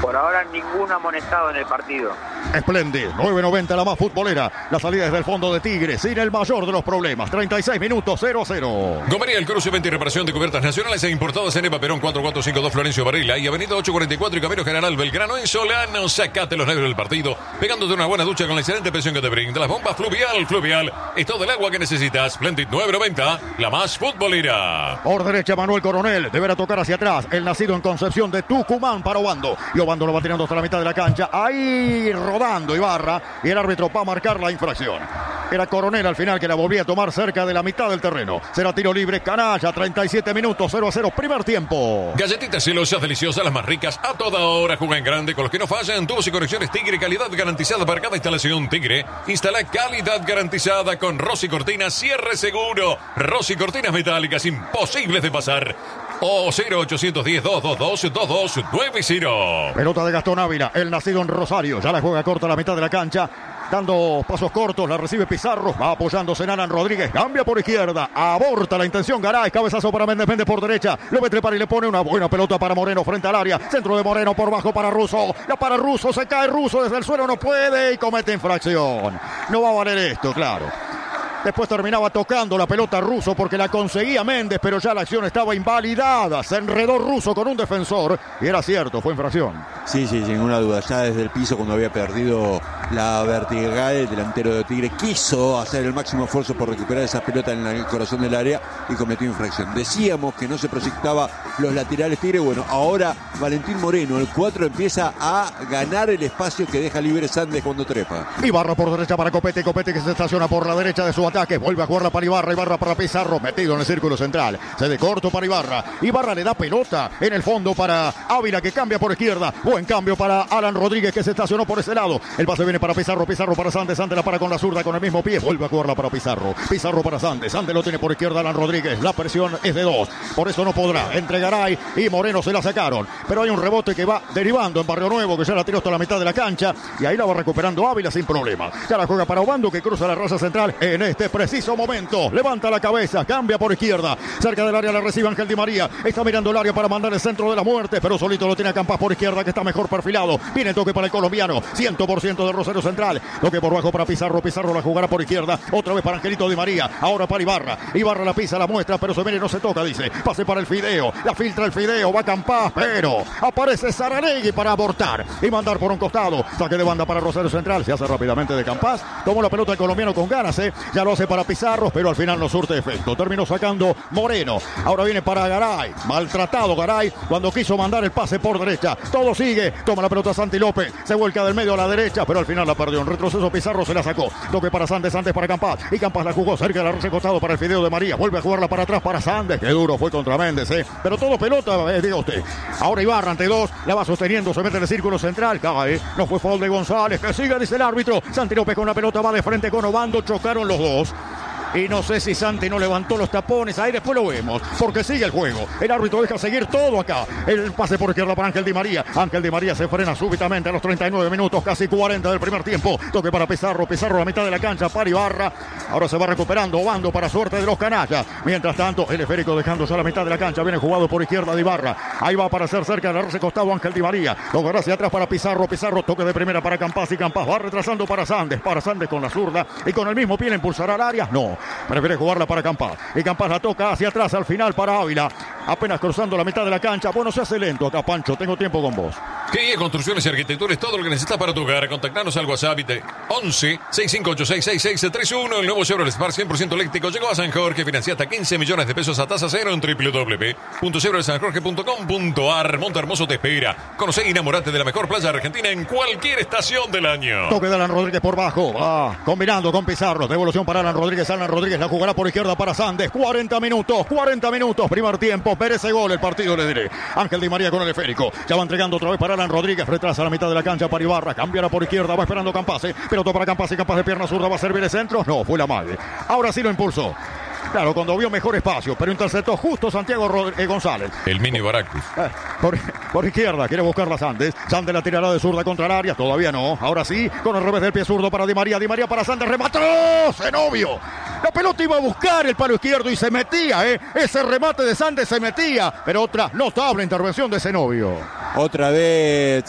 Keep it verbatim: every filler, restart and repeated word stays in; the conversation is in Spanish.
Por ahora ningún amonestado en el partido. Espléndido, nueve noventa la más futbolera. La salida desde el fondo de Tigre, sin el mayor de los problemas. treinta y seis minutos, cero a cero. Gomería El Cruce, venta y reparación de cubiertas nacionales e importadas en Eva Perón cuatro cuatro cinco dos Florencio Varela y Avenida ocho cuarenta y cuatro y Camino General Belgrano en Solano. Sacate los nervios del partido, pegándote una buena ducha con la excelente presión que te brinda las bombas Fluvial. Fluvial es todo el agua que necesitas. Splendid nueve noventa, la más futbolera. Por derecha Manuel Coronel, deberá tocar hacia atrás. El nacido en Concepción de Tucumán para Obando. Y Obando lo va tirando hasta la mitad de la cancha. Ahí rodando Ibarra. Y el árbitro va a marcar la infracción. Era Coronel al final que la volvía a tomar cerca de la mitad del terreno. Será tiro libre, Canalla, treinta y siete minutos, cero a cero, primer tiempo. Galletitas celosas deliciosas, las más ricas a toda hora. Juega en grande con los que no fallan. Tubos y conexiones Tigre, calidad garantizada para cada instalación Tigre. Instala calidad garantizada con Rossi Cortinas, cierre seguro. Rossi Cortinas metálicas, imposibles de pasar. O cero ochocientos diez, doscientos veintidós, veintidós noventa. Pelota de Gastón Ávila, el nacido en Rosario. Ya la juega corta a la mitad de la cancha. Dando pasos cortos, la recibe Pizarro, va apoyándose en Alan Rodríguez, cambia por izquierda, aborta la intención Garay, cabezazo para Méndez, Méndez por derecha, lo ve trepar y le pone una buena pelota para Moreno frente al área, centro de Moreno por bajo para Russo, la para Russo, se cae Russo desde el suelo, no puede y comete infracción. No va a valer esto, claro. Después terminaba tocando la pelota Russo porque la conseguía Méndez, pero ya la acción estaba invalidada. Se enredó Russo con un defensor y era cierto, fue infracción. Sí, sí, sin ninguna duda. Ya desde el piso, cuando había perdido la vertical, el delantero de Tigre quiso hacer el máximo esfuerzo por recuperar esa pelota en el corazón del área y cometió infracción. Decíamos que no se proyectaba los laterales Tigre. Bueno, ahora Valentín Moreno, el cuatro, empieza a ganar el espacio que deja libre Sandes cuando trepa. Ibarra por derecha para Copete, Copete que se estaciona por la derecha de su ataque, vuelve a jugarla para Ibarra, Ibarra para Pizarro, metido en el círculo central, se de corto para Ibarra, Ibarra le da pelota en el fondo para Ávila que cambia por izquierda, buen cambio para Alan Rodríguez que se estacionó por ese lado, el pase viene para Pizarro, Pizarro para Sandes, Sandes la para con la zurda con el mismo pie, vuelve a jugarla para Pizarro, Pizarro para Sandes, Sandes lo tiene por izquierda Alan Rodríguez, la presión es de dos, por eso no podrá, entre Garay y Moreno se la sacaron, pero hay un rebote que va derivando en Barrio Nuevo que ya la tiró hasta la mitad de la cancha y ahí la va recuperando Ávila sin problema, ya la juega para Obando que cruza la raza central en este preciso momento, levanta la cabeza, cambia por izquierda, cerca del área la recibe Ángel Di María, está mirando el área para mandar el centro de la muerte, pero solito lo tiene a Campas por izquierda que está mejor perfilado, viene el toque para el colombiano, cien por ciento de Rosario Central, toque por bajo para Pizarro, Pizarro la jugará por izquierda, otra vez para Angelito Di María, ahora para Ibarra, Ibarra la pisa, la muestra, pero se viene, no se toca, dice, pase para el Fideo, la filtra el Fideo, va Campas, pero aparece Saralegui para abortar y mandar por un costado, saque de banda para Rosario Central, se hace rápidamente de Campas, tomó la pelota el colombiano con ganas, eh, ya lo hace para Pizarro, pero al final no surte efecto, terminó sacando Moreno, ahora viene para Garay, maltratado Garay, cuando quiso mandar el pase por derecha, todo sigue, toma la pelota Santi López, se vuelca del medio a la derecha, pero al final la perdió, en retroceso Pizarro se la sacó, toque para Sandes, Sandes para Campas, y Campas la jugó cerca de la red costado para el Fideo de María, vuelve a jugarla para atrás para Sandes, que duro fue contra Méndez, eh, pero todo pelota, eh, diga usted, ahora Ibarra ante dos, la va sosteniendo, se mete en el círculo central, cae, no fue foul de González, que siga, dice el árbitro, Santi López con la pelota va de frente con Obando, chocaron los dos. Y no sé si Santi no levantó los tapones, ahí después lo vemos, porque sigue el juego. El árbitro deja seguir todo acá. El pase por izquierda para Ángel Di María. Ángel Di María se frena súbitamente a los treinta y nueve minutos, casi cuarenta del primer tiempo. Toque para Pizarro, Pizarro a la mitad de la cancha para Ibarra. Ahora se va recuperando, Obando para suerte de los canallas. Mientras tanto, el esférico dejando ya la mitad de la cancha. Viene jugado por izquierda de Ibarra. Ahí va a aparecer cerca de la red costado Ángel Di María. Lo agarra hacia atrás para Pizarro, Pizarro toque de primera para Campas y Campas va retrasando para Sandes. Para Sandes con la zurda y con el mismo pie le impulsará al área. No, prefiere jugar para Campas, y Campas la toca hacia atrás al final para Ávila, apenas cruzando la mitad de la cancha. Bueno, se hace lento acá, Pancho, tengo tiempo con vos. Que Construcciones y Arquitectura es todo lo que necesitas para tu hogar. Contactanos al WhatsApp once, sesenta y cinco ochenta y seis, sesenta y seis treinta y uno. El nuevo Chevrolet Spark cien por ciento eléctrico llegó a San Jorge, financia hasta quince millones de pesos a tasa cero en doble u doble u doble u punto chevrolet san jorge punto com punto a r. Monte Hermoso te espera. Conoce y enamorate de la mejor playa argentina en cualquier estación del año. Toque de Alan Rodríguez por bajo, va combinando con Pizarro, devolución para Alan Rodríguez. Alan Rodríguez la jugará por izquierda para Sandes. cuarenta minutos, cuarenta minutos, primer tiempo, merece gol el partido, le diré. Ángel Di María con el esférico, ya va entregando otra vez para Alan Rodríguez, retrasa a la mitad de la cancha para Ibarra, cambiará por izquierda, va esperando Campase, pelota para Campase, Campase de pierna zurda, va a servir el centro, no, fue la madre. Ahora sí lo impulsó. Claro, cuando vio mejor espacio, pero interceptó justo Santiago Rod- eh, González. El mini Baracus. Eh, por, por izquierda, quiere buscarla Sandes. Sandes la tirará de zurda contra el área, todavía no. Ahora sí, con el revés del pie zurdo para Di María. Di María para Sandes, remató Zenobio. La pelota iba a buscar el palo izquierdo y se metía, ¿eh? Ese remate de Sandes se metía, pero otra notable intervención de Zenobio. Otra vez